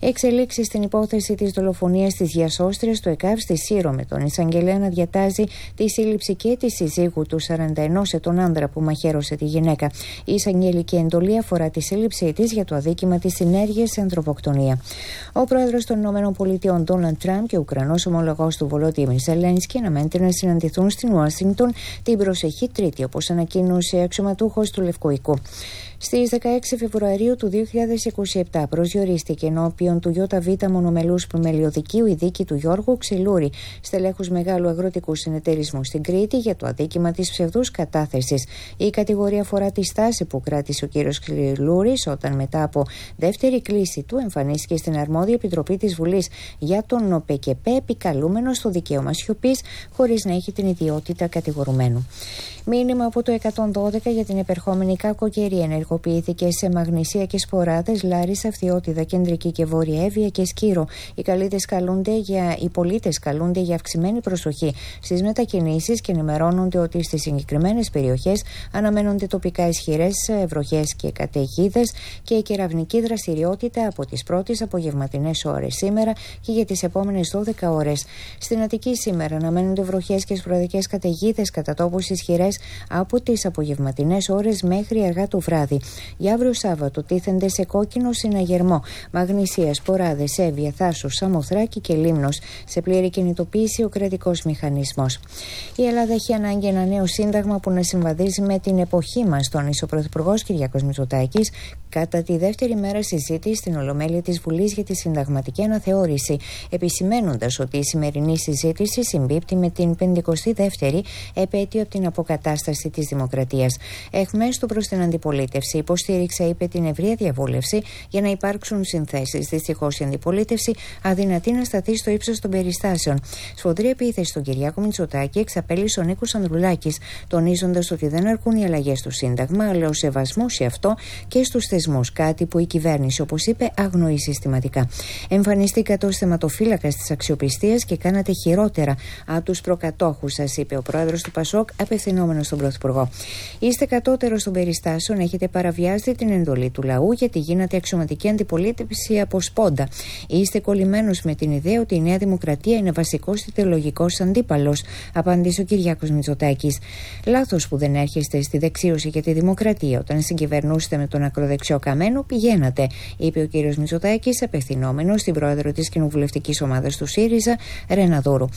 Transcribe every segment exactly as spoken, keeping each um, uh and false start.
Εξελίξεις στην υπόθεση της δολοφονίας της διασώστριας του ΕΚΑΒ στη Σύρο, με τον εισαγγελέα να διατάζει τη σύλληψη και τη συζύγου του σαράντα ενός ετών άνδρα που μαχαίρωσε τη γυναίκα. Η εισαγγελική εντολή αφορά τη σύλληψή της για το αδίκημα της συνέργειας σε ανθρωποκτονία. Ο πρόεδρος των ΗΠΑ Ντόναλντ Τραμπ και ο Ουκρανός ομολογός του Βολόντιμιρ Ζελένσκι αναμένεται να συναντηθούν στην Ουάσιγκτον την προσεχή Τρίτη, όπως ανακοίνωσε αξιωματούχος του Λευκού Οίκου. Στις δεκαέξι Φεβρουαρίου του δύο χιλιάδες είκοσι επτά προσδιορίστηκε ενώπιον του ΙΒ μονομελούς μελιωδικίου η δίκη του Γιώργου Ξυλούρη, στελέχους μεγάλου αγροτικού συνεταιρισμού στην Κρήτη, για το αδίκημα της ψευδούς κατάθεσης. Η κατηγορία αφορά τη στάση που κράτησε ο κύριος Ξυλούρης όταν, μετά από δεύτερη κλήση του, εμφανίστηκε στην αρμόδια επιτροπή της Βουλής για τον ΟΠΕΚΕΠΕ επικαλούμενος στο δικαίωμα σιωπής, χωρίς να έχει την ιδιότητα κατηγορουμένου. Μήνυμα από το εκατόν δώδεκα για την επερχόμενη κακοκαιρία ενεργοποιήθηκε σε Μαγνησία και Σποράδες, Λάρισα, Φθιώτιδα, Κεντρική και Βόρεια Εύβοια και Σκύρο. Οι, καλούνται για, οι πολίτες καλούνται για αυξημένη προσοχή στις μετακινήσεις και ενημερώνονται ότι στις συγκεκριμένες περιοχές αναμένονται τοπικά ισχυρές βροχές και καταιγίδες και κεραυνική δραστηριότητα από τις πρώτες απογευματινές ώρες σήμερα και για τις επόμενες δώδεκα ώρες. Στην Αττική σήμερα αναμένονται βροχές και σποραδικές καταιγίδες κατά τόπους ισχυρές από τις απογευματινές ώρες μέχρι αργά το βράδυ. Για αύριο Σάββατο τίθενται σε κόκκινο συναγερμό Μαγνησία, Σποράδες, Εύβοια, Θάσος, Σαμοθράκη και Λίμνος. Σε πλήρη κινητοποίηση ο κρατικός μηχανισμός. Η Ελλάδα έχει ανάγκη ένα νέο σύνταγμα που να συμβαδίζει με την εποχή μας, τόνισε ο Πρωθυπουργός Κυριάκος Μητσοτάκης κατά τη δεύτερη μέρα συζήτηση στην Ολομέλεια της Βουλής για τη συνταγματική αναθεώρηση, επισημαίνοντας ότι η σημερινή συζήτηση συμπίπτει με την πενηκοστή δεύτερη επέτειο από την αποκατάσταση της δημοκρατίας. Εχμές του προς την αντιπολίτευση υποστήριξε, είπε, την ευρεία διαβούλευση για να υπάρξουν συνθέσεις. Δυστυχώς η αντιπολίτευση αδυνατεί να σταθεί στο ύψος των περιστάσεων. Σφοδρή επίθεση στον Κυριάκο Μητσοτάκη εξαπέλυσε ο Νίκος Ανδρουλάκης, τονίζοντας ότι δεν αρκούν οι αλλαγές στο Σύνταγμα, αλλά ο σεβασμός σε αυτό και στους θεσμούς, κάτι που η κυβέρνηση, όπως είπε, αγνοεί συστηματικά. Εμφανιστήκατε ως θεματοφύλακας της αξιοπιστίας και κάνατε χειρότερα από τους προκατόχους σας, είπε ο πρόεδρος του Πασόκ, απευθυνόμενος στον Πρωθυπουργό. Είστε κατώτερος των περιστάσεων, έχετε παραβιάσει την εντολή του λαού γιατί γίνατε αξιωματική αντιπολίτευση από σπόντα. Είστε κολλημένος με την ιδέα ότι η Νέα Δημοκρατία είναι βασικός ιδεολογικός αντίπαλος, απάντησε ο Κυριάκος Μητσοτάκης. Λάθος που δεν έρχεστε στη δεξίωση για τη δημοκρατία. Όταν συγκυβερνούσετε με τον ακροδεξιό Καμένο, πηγαίνατε, είπε ο κύριος Μητσοτάκης, απευθυνόμενος στην πρόεδρο της κοινοβουλευτικής ομάδας του ΣΥΡΙΖΑ, Ρένα Δούρου.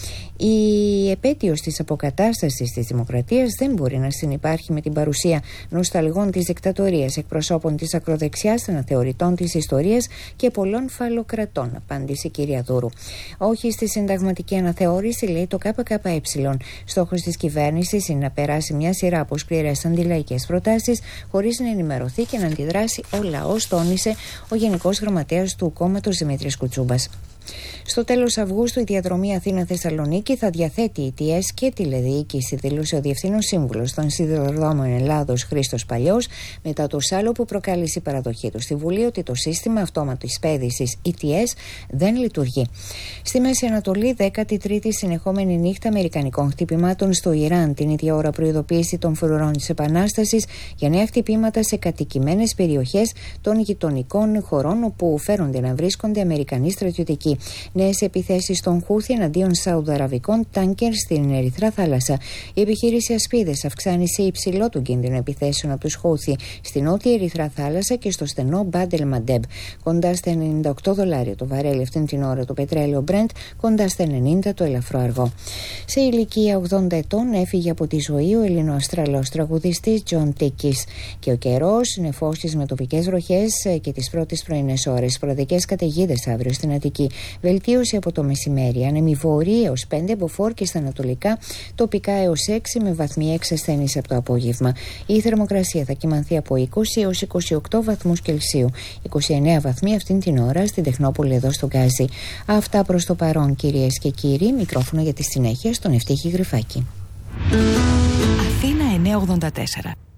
Η επέτειος της αποκατάστασης της δημοκρατίας δεν μπορεί να συνυπάρχει με την παρουσία νοσταλγών της δικτατορίας, εκπροσώπων της ακροδεξιάς, αναθεωρητών της ιστορίας και πολλών φαλοκρατών, απάντησε η κυρία Δούρου. Όχι στη συνταγματική αναθεώρηση, λέει το ΚΚΕ. Στόχος της κυβέρνησης είναι να περάσει μια σειρά από σκληρές αντιλαϊκές προτάσεις χωρίς να ενημερωθεί και να αντιδράσει ο λαός, τόνισε ο Γενικός Γραμματέας του κόμματος Δημήτρης Κουτσούμπας. Στο τέλος Αυγούστου η διαδρομή Αθήνα-Θεσσαλονίκη θα διαθέτει ι τι ες και τηλεδιοίκηση, δήλωσε ο Διευθύνων Σύμβουλος των Σιδηροδρόμων Ελλάδος Χρήστος Παλιός, μετά το σάλο που προκάλεσε η παραδοχή του στη Βουλή ότι το σύστημα αυτόματης πέδησης ι τι ες δεν λειτουργεί. Στη Μέση Ανατολή, δέκατη τρίτη συνεχόμενη νύχτα αμερικανικών χτυπημάτων στο Ιράν, την ίδια ώρα προειδοποίηση των φρουρών της Επανάστασης για νέα χτυπήματα σε κατοικημένες περιοχές των γειτονικών χωρών όπου φέρονται να βρίσκονται Αμερικανοί στρατιωτικοί. Νέες επιθέσεις των Χούθι εναντίον σαουδαραβικών τάνκερ στην Ερυθρά Θάλασσα. Η επιχείρηση Ασπίδες αυξάνει σε υψηλό τον κίνδυνο επιθέσεων από τους Χούθι στην νότια Ερυθρά Θάλασσα και στο στενό Μπάντελ Μαντέμπ. Κοντά στα ενενήντα οκτώ δολάρια το βαρέλι αυτήν την ώρα το πετρέλαιο Brent, κοντά στα ενενήντα το ελαφρό αργό. Σε ηλικία ογδόντα ετών έφυγε από τη ζωή ο Ελληνοαστραλός τραγουδιστής Τζον Τίκης. Και ο καιρός, νεφώσεις με τοπικές βροχές και τις πρώτες πρωινές ώρες. Σποραδικές καταιγίδες αύριο στην Αττική. Βελτίωση από το μεσημέρι. Άνεμοι βόρειοι έως πέντε, μποφόρ και στα ανατολικά, τοπικά έως έξι με βαθμιαία εξασθένηση από το απόγευμα. Η θερμοκρασία θα κυμανθεί από είκοσι έως είκοσι οκτώ βαθμούς Κελσίου. είκοσι εννέα βαθμοί αυτήν την ώρα στην Τεχνόπολη εδώ στο Γκάζι. Αυτά προς το παρόν, κυρίες και κύριοι. Μικρόφωνο για τη συνέχεια στον Ευτύχη Γρυφάκη. Αθήνα εννιακόσια ογδόντα τέσσερα.